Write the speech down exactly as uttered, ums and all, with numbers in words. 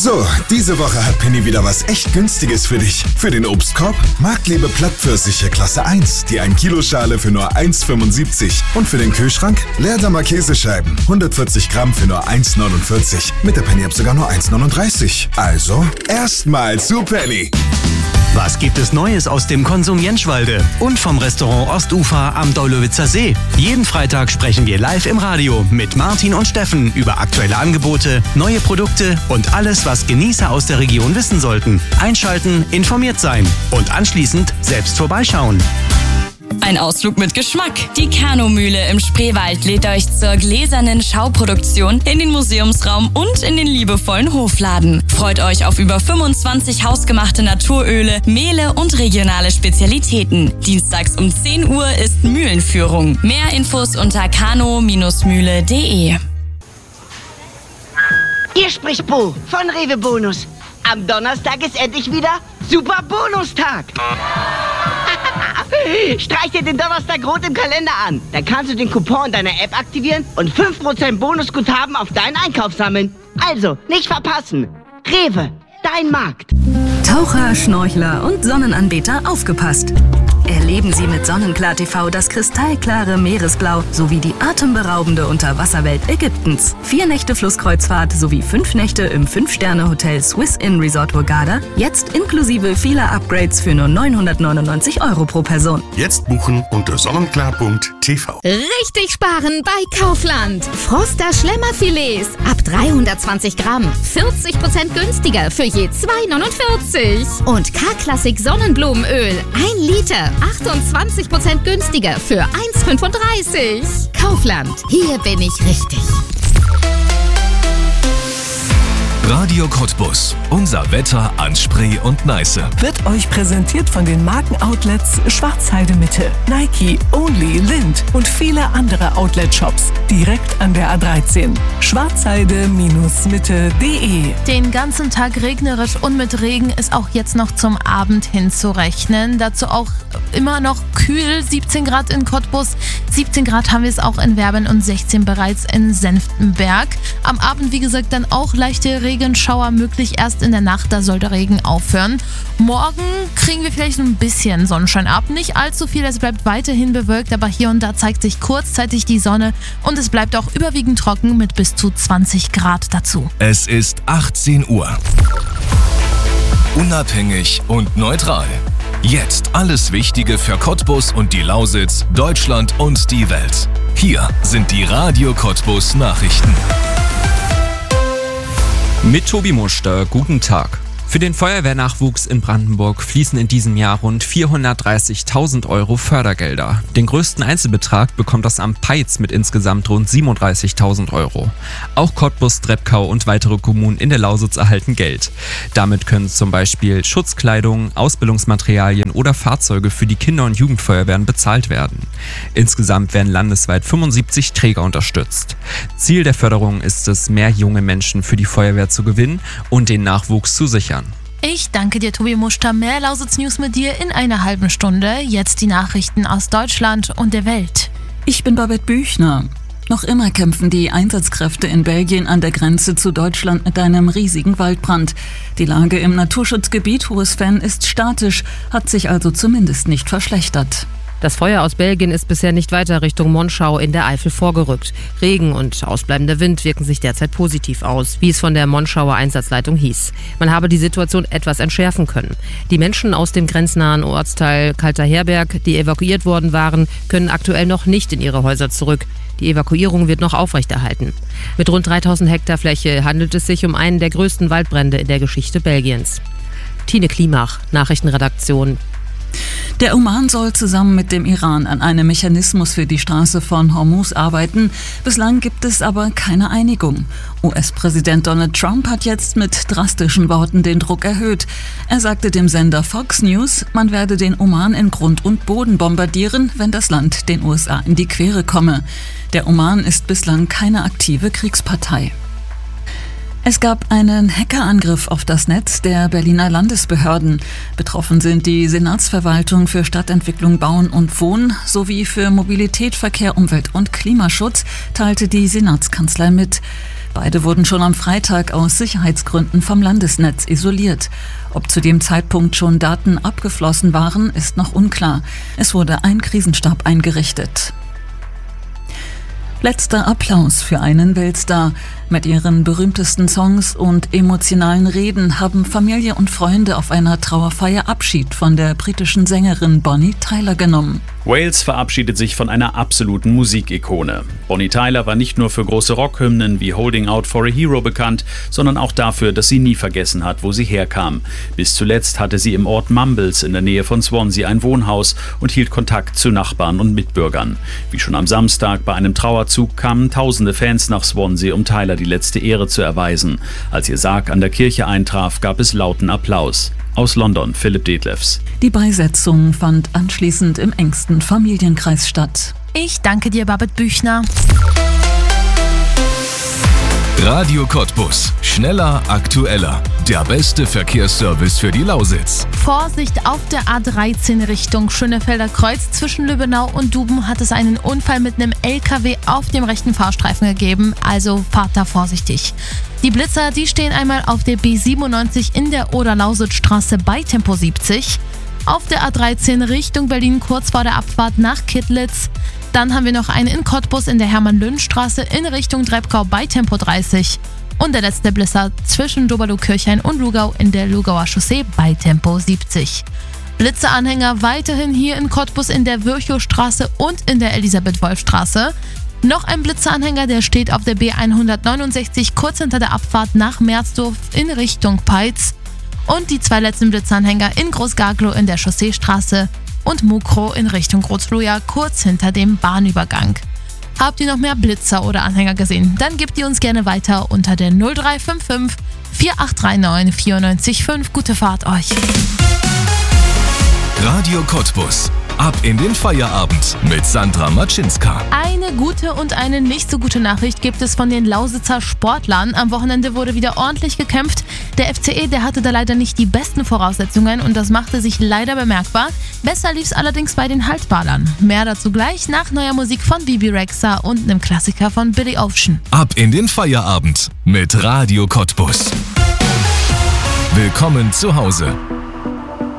So, diese Woche hat Penny wieder was echt Günstiges für dich. Für den Obstkorb Marktlebe Plattpfirsiche Klasse eins, die ein Kilo Schale für nur eins Komma fünfundsiebzig. Und für den Kühlschrank Leerdammer Käsescheiben, hundertvierzig Gramm für nur eins Komma neunundvierzig. Mit der Penny-App sogar nur eins Komma neununddreißig. Also, erstmal zu Penny. Was gibt es Neues aus dem Konsum Jenschwalde und vom Restaurant Ostufer am Daulowitzer See? Jeden Freitag sprechen wir live im Radio mit Martin und Steffen über aktuelle Angebote, neue Produkte und alles, was Genießer aus der Region wissen sollten. Einschalten, informiert sein und anschließend selbst vorbeischauen. Ein Ausflug mit Geschmack. Die Kanumühle im Spreewald lädt euch zur gläsernen Schauproduktion in den Museumsraum und in den liebevollen Hofladen. Freut euch auf über fünfundzwanzig hausgemachte Naturöle, Mehle und regionale Spezialitäten. Dienstags um zehn Uhr ist Mühlenführung. Mehr Infos unter kano Bindestrich mühle punkt de. Hier spricht Bo von Rewe Bonus. Am Donnerstag ist endlich wieder Super Bonustag. Streich dir den Donnerstag rot im Kalender an. Dann kannst du den Coupon deiner App aktivieren und fünf Prozent Bonusguthaben auf deinen Einkauf sammeln. Also, nicht verpassen. Rewe, dein Markt. Taucher, Schnorchler und Sonnenanbeter, aufgepasst! Erleben Sie mit Sonnenklar T V das kristallklare Meeresblau sowie die atemberaubende Unterwasserwelt Ägyptens. Vier Nächte Flusskreuzfahrt sowie fünf Nächte im Fünf-Sterne-Hotel Swiss Inn Resort Hurghada, jetzt inklusive vieler Upgrades für nur neunhundertneunundneunzig Euro pro Person. Jetzt buchen unter sonnenklar punkt t v. Richtig sparen bei Kaufland. Froster Schlemmerfilets ab dreihundertzwanzig Gramm. vierzig Prozent günstiger für je zwei Komma neunundvierzig. Und K-Klassik Sonnenblumenöl. ein Liter. achtundzwanzig Prozent günstiger für eins Komma fünfunddreißig. Kaufland. Hier bin ich richtig. Radio Cottbus. Unser Wetter an Spree und Neiße. Wird euch präsentiert von den Markenoutlets Schwarzheide Mitte, Nike, Only, Lind und viele andere Outlet-Shops direkt an der A dreizehn. schwarzheide Mitte punkt de. Den ganzen Tag regnerisch und mit Regen ist auch jetzt noch zum Abend hin zu rechnen. Dazu auch immer noch kühl, siebzehn Grad in Cottbus, siebzehn Grad haben wir es auch in Werben und sechzehn bereits in Senftenberg. Am Abend, wie gesagt, dann auch leichte Regenschauer möglich, erst in der Nacht, da soll der Regen aufhören. Morgen kriegen wir vielleicht ein bisschen Sonnenschein ab, nicht allzu viel, es bleibt weiterhin bewölkt, aber hier und da zeigt sich kurzzeitig die Sonne und es bleibt auch überwiegend trocken mit bis zu zwanzig Grad dazu. Es ist achtzehn Uhr. Unabhängig und neutral. Jetzt alles Wichtige für Cottbus und die Lausitz, Deutschland und die Welt. Hier sind die Radio Cottbus Nachrichten. Mit Tobi Muster, guten Tag. Für den Feuerwehrnachwuchs in Brandenburg fließen in diesem Jahr rund vierhundertdreißigtausend Euro Fördergelder. Den größten Einzelbetrag bekommt das Amt Peitz mit insgesamt rund siebenunddreißigtausend Euro. Auch Cottbus, Treppkau und weitere Kommunen in der Lausitz erhalten Geld. Damit können zum Beispiel Schutzkleidung, Ausbildungsmaterialien oder Fahrzeuge für die Kinder- und Jugendfeuerwehren bezahlt werden. Insgesamt werden landesweit fünfundsiebzig Träger unterstützt. Ziel der Förderung ist es, mehr junge Menschen für die Feuerwehr zu gewinnen und den Nachwuchs zu sichern. Ich danke dir, Tobi Muster. Mehr Lausitz News mit dir in einer halben Stunde. Jetzt die Nachrichten aus Deutschland und der Welt. Ich bin Babette Büchner. Noch immer kämpfen die Einsatzkräfte in Belgien an der Grenze zu Deutschland mit einem riesigen Waldbrand. Die Lage im Naturschutzgebiet Hohes Venn ist statisch, hat sich also zumindest nicht verschlechtert. Das Feuer aus Belgien ist bisher nicht weiter Richtung Monschau in der Eifel vorgerückt. Regen und ausbleibender Wind wirken sich derzeit positiv aus, wie es von der Monschauer Einsatzleitung hieß. Man habe die Situation etwas entschärfen können. Die Menschen aus dem grenznahen Ortsteil Kalter Herberg, die evakuiert worden waren, können aktuell noch nicht in ihre Häuser zurück. Die Evakuierung wird noch aufrechterhalten. Mit rund dreitausend Hektar Fläche handelt es sich um einen der größten Waldbrände in der Geschichte Belgiens. Tine Klimach, Nachrichtenredaktion. Der Oman soll zusammen mit dem Iran an einem Mechanismus für die Straße von Hormuz arbeiten. Bislang gibt es aber keine Einigung. U S-Präsident Donald Trump hat jetzt mit drastischen Worten den Druck erhöht. Er sagte dem Sender Fox News, man werde den Oman in Grund und Boden bombardieren, wenn das Land den U S A in die Quere komme. Der Oman ist bislang keine aktive Kriegspartei. Es gab einen Hackerangriff auf das Netz der Berliner Landesbehörden. Betroffen sind die Senatsverwaltung für Stadtentwicklung, Bauen und Wohnen sowie für Mobilität, Verkehr, Umwelt und Klimaschutz, teilte die Senatskanzlei mit. Beide wurden schon am Freitag aus Sicherheitsgründen vom Landesnetz isoliert. Ob zu dem Zeitpunkt schon Daten abgeflossen waren, ist noch unklar. Es wurde ein Krisenstab eingerichtet. Letzter Applaus für einen Weltstar. Mit ihren berühmtesten Songs und emotionalen Reden haben Familie und Freunde auf einer Trauerfeier Abschied von der britischen Sängerin Bonnie Tyler genommen. Wales verabschiedet sich von einer absoluten Musikikone. Bonnie Tyler war nicht nur für große Rockhymnen wie Holding Out for a Hero bekannt, sondern auch dafür, dass sie nie vergessen hat, wo sie herkam. Bis zuletzt hatte sie im Ort Mumbles in der Nähe von Swansea ein Wohnhaus und hielt Kontakt zu Nachbarn und Mitbürgern. Wie schon am Samstag bei einem Trauerzug kamen tausende Fans nach Swansea, um Tyler die letzte Ehre zu erweisen. Als ihr Sarg an der Kirche eintraf, gab es lauten Applaus. Aus London, Philipp Detlefs. Die Beisetzung fand anschließend im engsten Familienkreis statt. Ich danke dir, Babette Büchner. Radio Cottbus. Schneller, aktueller. Der beste Verkehrsservice für die Lausitz. Vorsicht auf der A dreizehn Richtung Schönefelder Kreuz. Zwischen Lübbenau und Duben hat es einen Unfall mit einem L K W auf dem rechten Fahrstreifen gegeben. Also fahrt da vorsichtig. Die Blitzer, die stehen einmal auf der B siebenundneunzig in der Oder-Lausitz-Straße bei Tempo siebzig. Auf der A dreizehn Richtung Berlin kurz vor der Abfahrt nach Kittlitz. Dann haben wir noch einen in Cottbus in der Hermann-Löhn-Straße in Richtung Treppkau bei Tempo dreißig. Und der letzte Blitzer zwischen Doberloh-Kirchhain und Lugau in der Lugauer Chaussee bei Tempo siebzig. Blitzeranhänger weiterhin hier in Cottbus in der Virchow-Straße und in der Elisabeth-Wolf-Straße. Noch ein Blitzeranhänger, der steht auf der B hundertneunundsechzig kurz hinter der Abfahrt nach Merzdorf in Richtung Peitz. Und die zwei letzten Blitzeranhänger in Großgarglow in der Chausseestraße und Mukrow in Richtung Großfluja kurz hinter dem Bahnübergang. Habt ihr noch mehr Blitzer oder Anhänger gesehen? Dann gebt ihr uns gerne weiter unter der null drei fünf fünf vier acht drei neun vier neun fünf. Gute Fahrt euch! Radio Cottbus. Ab in den Feierabend mit Sandra Matschinska. Eine gute und eine nicht so gute Nachricht gibt es von den Lausitzer Sportlern. Am Wochenende wurde wieder ordentlich gekämpft. Der F C E, der hatte da leider nicht die besten Voraussetzungen und das machte sich leider bemerkbar. Besser lief es allerdings bei den Haltbadern. Mehr dazu gleich nach neuer Musik von Bibi Rexha und einem Klassiker von Billy Ocean. Ab in den Feierabend mit Radio Cottbus. Willkommen zu Hause.